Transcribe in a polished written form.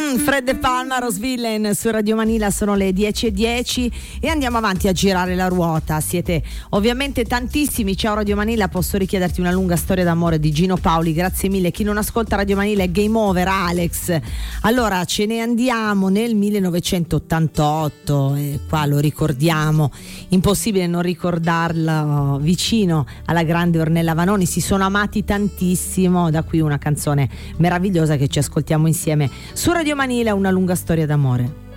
Fred De Palma, Rose Villain su Radio Manila, sono le 10:10 e andiamo avanti a girare la ruota. Siete ovviamente tantissimi. Ciao Radio Manila, posso richiederti una lunga storia d'amore di Gino Paoli? Grazie mille. Chi non ascolta Radio Manila è game over, Alex. Allora ce ne andiamo nel 1988 e qua lo ricordiamo, impossibile non ricordarlo, vicino alla grande Ornella Vanoni. Si sono amati tantissimo, da qui una canzone meravigliosa che ci ascoltiamo insieme su Radio Manila, una lunga storia d'amore.